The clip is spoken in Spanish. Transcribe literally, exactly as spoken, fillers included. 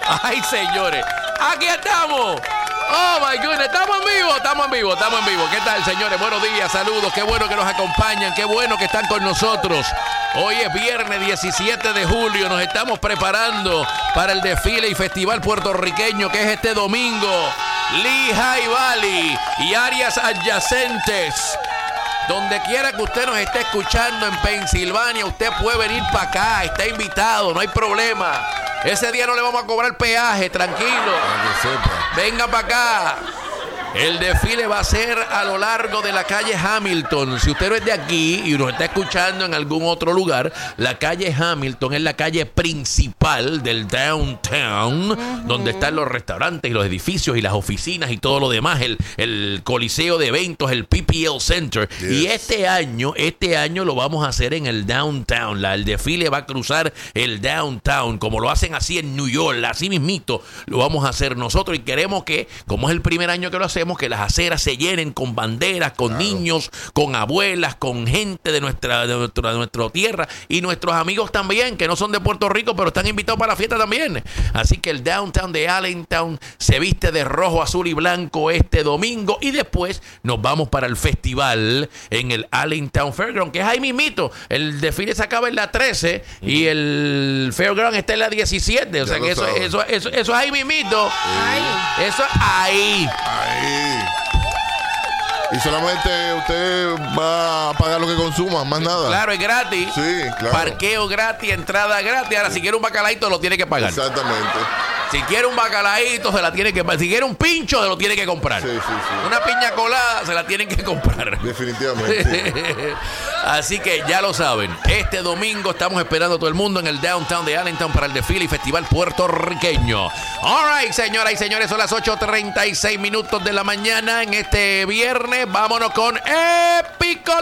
Ay, señores, aquí estamos. Oh, my goodness, estamos en vivo, estamos en vivo, estamos en vivo. ¿Qué tal, señores? Buenos días, saludos, qué bueno que nos acompañan, qué bueno que están con nosotros. Hoy es viernes diecisiete de julio, nos estamos preparando para el desfile y festival puertorriqueño que es este domingo. Lehigh Valley y áreas adyacentes. Donde quiera que usted nos esté escuchando en Pensilvania, usted puede venir para acá, está invitado, no hay problema. Ese día no le vamos a cobrar peaje, tranquilo. Venga para acá. El desfile va a ser a lo largo de la calle Hamilton. Si usted no es de aquí y nos está escuchando en algún otro lugar, la calle Hamilton es la calle principal del downtown, uh-huh. donde están los restaurantes y los edificios y las oficinas y todo lo demás, el, el coliseo de eventos, el P P L Center. Yes. Y este año, este año lo vamos a hacer en el downtown. La, el desfile va a cruzar el downtown, como lo hacen así en New York, así mismito lo vamos a hacer nosotros. Y queremos que, como es el primer año que lo hacemos, que las aceras se llenen con banderas, con claro. niños, con abuelas, con gente de nuestra, de nuestra, de nuestra tierra y nuestros amigos también, que no son de Puerto Rico, pero están invitados para la fiesta también. Así que el downtown de Allentown se viste de rojo, azul y blanco este domingo y después nos vamos para el festival en el Allentown Fairground, que es ahí mismito. El desfile se acaba en la trece mm. y el Fairground está en la diecisiete. O ya sea que eso, eso, eso, eso es ahí mismito. Sí. Eso es ahí. Ahí. Y solamente usted va a pagar lo que consuma, más nada. Claro, es gratis. Sí, claro. Parqueo gratis, entrada gratis. Ahora, si quiere un bacalaíto, lo tiene que pagar. Exactamente. Si quiere un bacalaíto, se la tiene que pagar. Si quiere un pincho, se lo tiene que comprar. Sí, sí, sí. Una piña colada, se la tienen que comprar. Definitivamente. Sí. Así que ya lo saben. Este domingo estamos esperando a todo el mundo en el downtown de Allentown para el desfile y festival puertorriqueño. All right, señoras y señores, son las ocho treinta y seis minutos de la mañana en este viernes. Vámonos con Épico